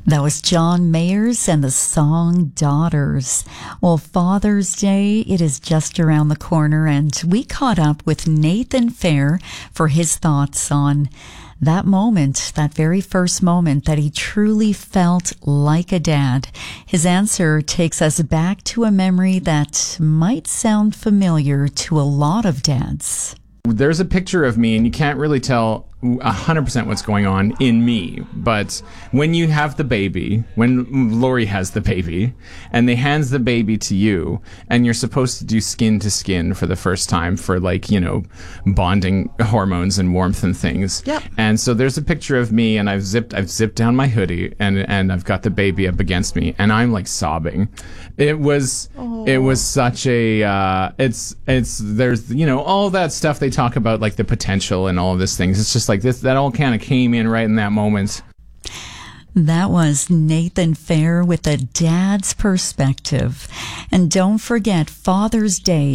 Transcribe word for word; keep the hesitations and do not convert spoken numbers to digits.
That was John Mayers and the song Daughters. Well, Father's Day, it is just around the corner, and we caught up with Nathan Fair for his thoughts on that moment, that very first moment that he truly felt like a dad. His answer takes us back to a memory that might sound familiar to a lot of dads. There's a picture of me, and you can't really tell one hundred percent what's going on in me. But when you have the baby, when Lori has the baby, and they hands the baby to you, and you're supposed to do skin to skin for the first time for, like, you know, bonding hormones and warmth and things. Yep. And so there's a picture of me, and I've zipped, I've zipped down my hoodie, and and I've got the baby up against me, and I'm like sobbing. It was, oh. it was such a, uh, it's, it's, there's, you know, all that stuff they talk about, like the potential and all of these things. It's just like this, that all kind of came in right in that moment. That was Nathan Fair with a dad's perspective. And don't forget, Father's Day